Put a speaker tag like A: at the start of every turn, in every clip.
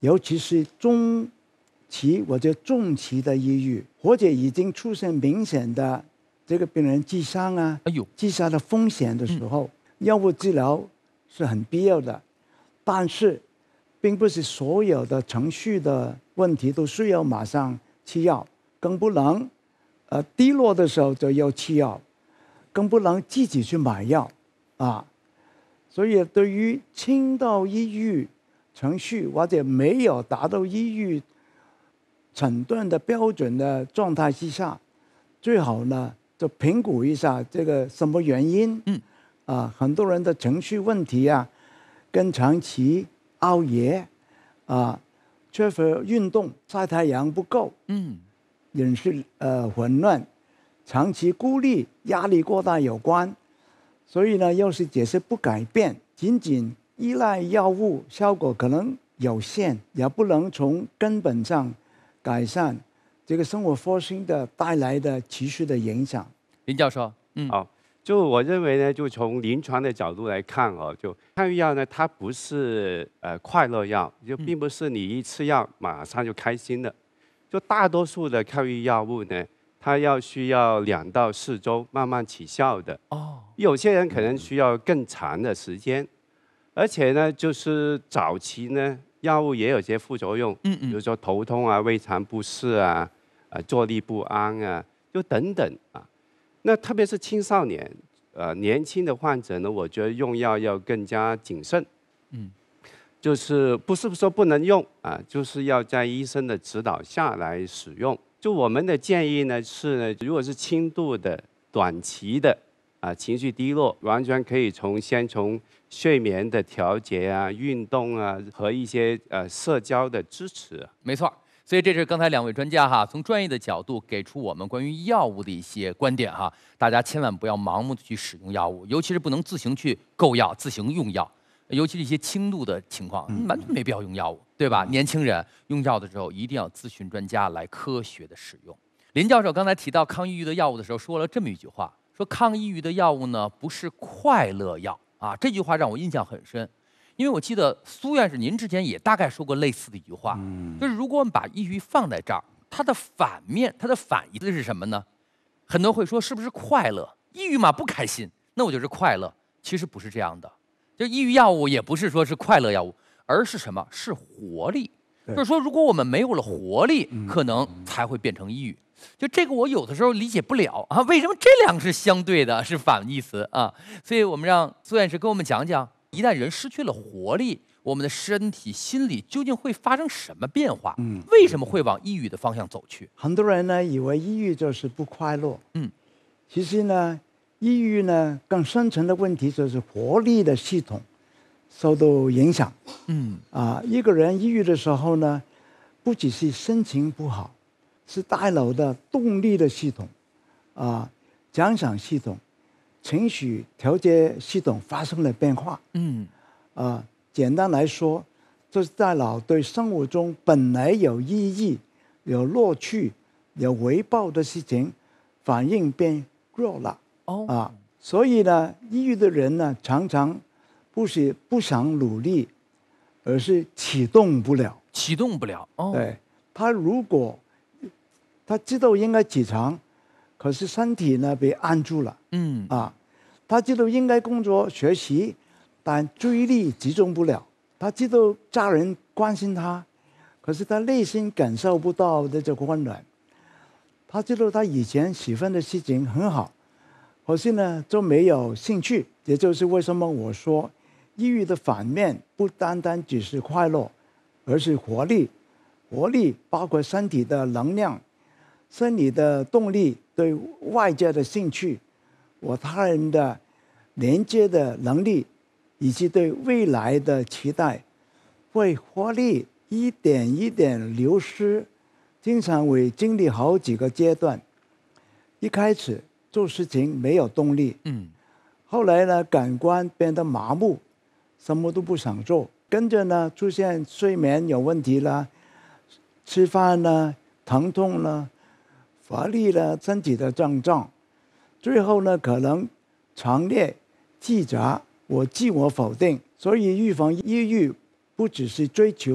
A: 尤其是中期或者重期的抑郁，或者已经出现明显的这个病人自杀啊、自杀的风险的时候，药物治疗是很必要的。但是，并不是所有的程序的问题都需要马上吃药，更不能低落的时候就要吃药，更不能自己去买药啊。所以，对于轻度抑郁程序或者没有达到抑郁诊断的标准的状态之下，最好呢就评估一下这个什么原因。很多人的情绪问题啊，跟长期熬夜缺乏运动、晒太阳不够，饮食混乱、长期孤立、压力过大有关。所以呢，要是这些不改变，仅仅依赖药物，效果可能有限，也不能从根本上改善这个生活方式的带来的持续的影响。
B: 林教授，
C: 好，就我认为呢，就从临床的角度来看哦，就抗抑郁药呢，它不是快乐药，就并不是你一吃药马上就开心的。就大多数的抗抑郁药物呢，它需要2到4周慢慢起效的。有些人可能需要更长的时间，而且呢，就是早期呢，药物也有些副作用，比如说头痛啊、胃肠不适啊、坐立不安啊，就等等啊。那特别是青少年、年轻的患者呢，我觉得用药要更加谨慎。就是不是说不能用啊，就是要在医生的指导下来使用。就我们的建议呢是呢，如果是轻度的、短期的情绪低落，完全可以先从睡眠的调节啊、运动啊和一些社交的支持。
B: 没错。所以这是刚才2位专家哈，从专业的角度给出我们关于药物的一些观点哈。大家千万不要盲目的去使用药物，尤其是不能自行去购药、自行用药，尤其是一些轻度的情况，完全没必要用药物，对吧？年轻人用药的时候一定要咨询专家来科学的使用。林教授刚才提到抗抑郁的药物的时候，说了这么一句话，说抗抑郁的药物呢不是快乐药啊，这句话让我印象很深。因为我记得苏院士您之前也大概说过类似的一句话，就是如果我们把抑郁放在这儿，它的反面、它的反义词是什么呢？很多人会说是不是快乐？抑郁嘛，不开心，那我就是快乐。其实不是这样的，就抑郁药物也不是说是快乐药物，而是什么？是活力。就是说，如果我们没有了活力，可能才会变成抑郁。就这个我有的时候理解不了啊，为什么这两个是相对的，是反义词啊？所以我们让苏院士跟我们讲讲。一旦人失去了活力，我们的身体、心理究竟会发生什么变化？为什么会往抑郁的方向走去？
A: 很多人呢以为抑郁就是不快乐，其实呢，抑郁呢更深层的问题就是活力的系统受到影响。一个人抑郁的时候呢，不只是心情不好，是大脑的动力的系统，奖赏系统。情绪调节系统发生了变化。简单来说，就是大脑对生活中本来有意义、有乐趣、有回报的事情，反应变弱了。所以呢，抑郁的人呢，常常不是不想努力，而是启动不了。对，他如果他知道应该起床。可是身体呢被按住了，他知道应该工作学习，但注意力集中不了。他知道家人关心他，可是他内心感受不到这种温暖。他知道他以前喜欢的事情很好，可是呢就没有兴趣。也就是为什么我说，抑郁的反面不单单只是快乐，而是活力。活力包括身体的能量、生理的动力。对外界的兴趣，和他人的连接的能力，以及对未来的期待，会活力一点一点流失，经常会经历好几个阶段。一开始做事情没有动力，后来呢，感官变得麻木，什么都不想做，跟着呢出现睡眠有问题了，吃饭呢疼痛了。乏力了身体的症状，最后呢可能强烈自责或自我否定。所以预防抑郁不只是追求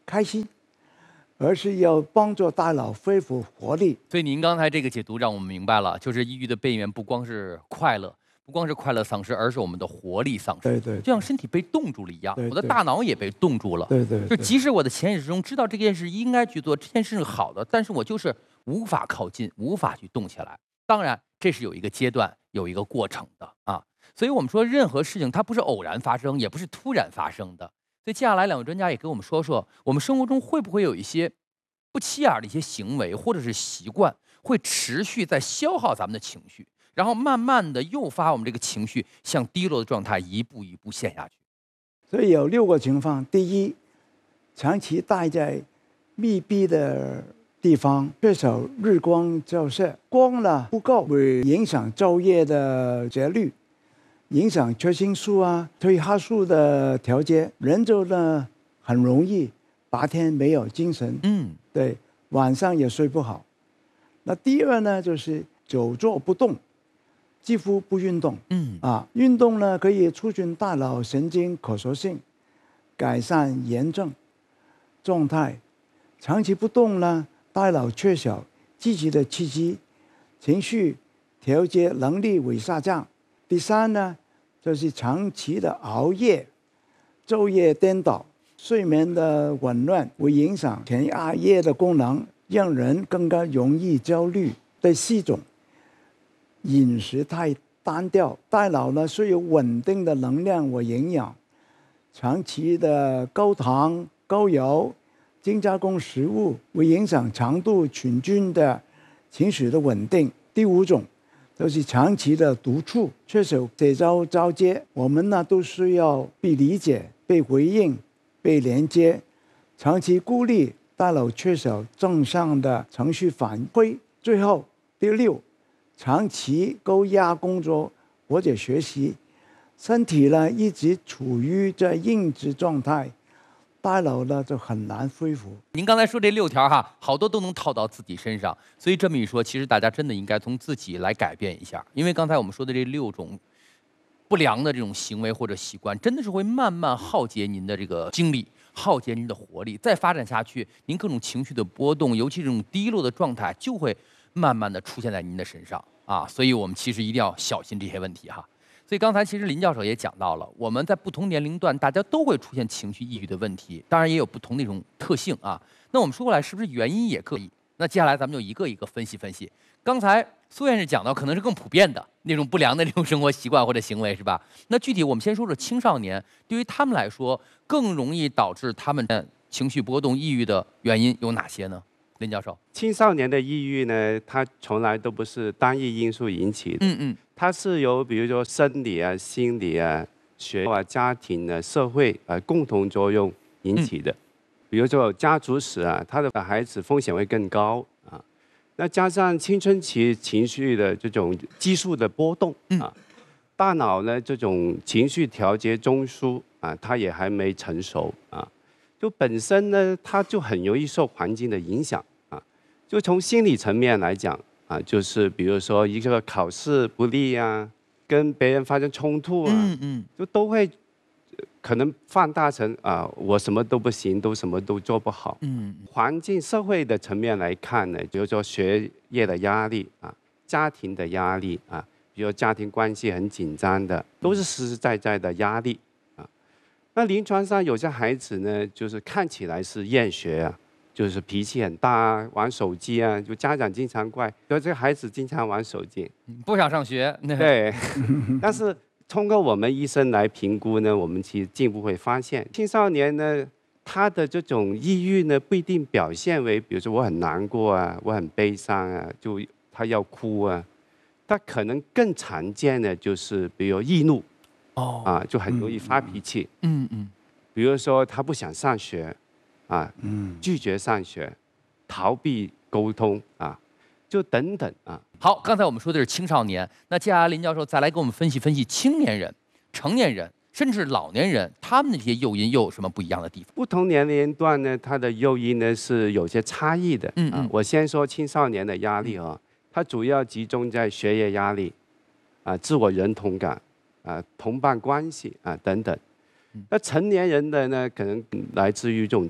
A: 开心，而是要帮助大脑恢复活力。
B: 所以您刚才这个解读让我们明白了，就是抑郁的背面不光是快乐，不光是快乐丧失，而是我们的活力丧失。
A: 对对，
B: 就像身体被冻住了一样，
A: 对
B: 我的大脑也被冻住了。
A: 对对，
B: 就即使我的潜意识中知道这件事应该去做，这件事是好的，但是我就是无法靠近，无法去动起来。当然，这是有一个阶段、有一个过程的啊。所以我们说，任何事情它不是偶然发生，也不是突然发生的。所以接下来两位专家也给我们说说，我们生活中会不会有一些不起眼的一些行为或者是习惯，会持续在消耗咱们的情绪，然后慢慢的诱发我们这个情绪向低落的状态一步一步陷下去。
A: 所以有6个情况：第一，长期待在密闭的地方，缺少日光照射，光呢不够，会影响昼夜的节律，影响血清素啊、褪黑素的调节，人就呢很容易白天没有精神，对，晚上也睡不好。那第二呢，就是久坐不动，几乎不运动，运动呢可以促进大脑神经可塑性，改善炎症状态。长期不动呢，大脑缺少积极的刺激，情绪调节能力会下降。第三呢，就是长期的熬夜，昼夜颠倒，睡眠的紊乱会影响前额叶的功能，让人更加容易焦虑。第四种，饮食太单调，大脑呢需要稳定的能量和营养，长期的高糖、高油、精加工食物会影响肠道菌群的情绪的稳定。第五种就是长期的独处，缺少社交交接，我们呢都需要被理解、被回应、被连接。长期孤立，大脑缺少正向的情绪反馈。最后第六，长期高压工作或者学习，身体呢一直处于在应激状态，大脑呢就很难恢复。
B: 您刚才说这6条哈，好多都能套到自己身上，所以这么一说，其实大家真的应该从自己来改变一下。因为刚才我们说的这6种不良的这种行为或者习惯，真的是会慢慢耗竭您的这个精力，耗竭您的活力。再发展下去，您各种情绪的波动，尤其这种低落的状态，就会慢慢的出现在您的身上啊。所以我们其实一定要小心这些问题哈。所以刚才其实林教授也讲到了，我们在不同年龄段，大家都会出现情绪抑郁的问题，当然也有不同的一种特性啊。那我们说过来，是不是原因也各异？那接下来咱们就一个一个分析分析。刚才苏院士讲到，可能是更普遍的那种不良的这种生活习惯或者行为，是吧？那具体我们先说说青少年，对于他们来说，更容易导致他们的情绪波动、抑郁的原因有哪些呢？林教授，
C: 青少年的抑郁呢，它从来都不是单一因素引起的，它是由比如说生理啊、心理啊、学校啊、家庭啊、社会共同作用引起的。比如说家族史啊，他的孩子风险会更高啊。那加上青春期情绪的这种激素的波动啊，大脑呢这种情绪调节中枢啊，它也还没成熟啊，就本身呢，它就很容易受环境的影响啊。就从心理层面来讲啊，就是比如说一个考试不利啊，跟别人发生冲突啊，就都会可能放大成啊，我什么都不行，什么都做不好。环境社会的层面来看呢，比如说学业的压力啊，家庭的压力啊，比如家庭关系很紧张的，都是实实在在的压力啊。那临床上有些孩子呢，就是看起来是厌学啊，就是脾气很大啊，玩手机啊，就家长经常怪，说这个孩子经常玩手机，
B: 不想上学。
C: 对，但是通过我们医生来评估呢，我们其实进一步会发现，青少年呢，他的这种抑郁呢，不一定表现为，比如说我很难过啊，我很悲伤啊，就他要哭啊，他可能更常见的就是比如易怒，就很容易发脾气，比如说他不想上学，拒绝上学，逃避沟通啊，就等等啊。
B: 好，刚才我们说的是青少年，那接下来林教授再来给我们分析分析青年人、成年人，甚至老年人，他们的这些诱因又有什么不一样的地方？
C: 不同年龄段呢，它的诱因呢是有些差异的。我先说青少年的压力啊，它主要集中在学业压力，自我认同感，同伴关系等等。那成年人的呢，可能来自于这种